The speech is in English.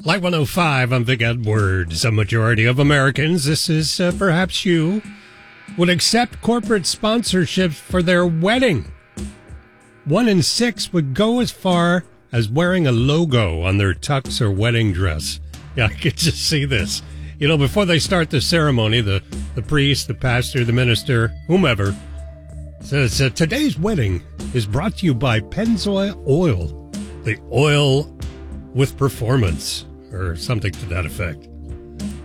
Light 105, I'm Vic Edwards. A majority of Americans, this is perhaps you, would accept corporate sponsorships for their wedding. 1 in 6 would go as far as wearing a logo on their tux or wedding dress. Yeah, I could just see this. You know, before they start the ceremony, the priest, the pastor, the minister, whomever, says, today's wedding is brought to you by Pennzoil Oil, the oil with performance, or something to that effect.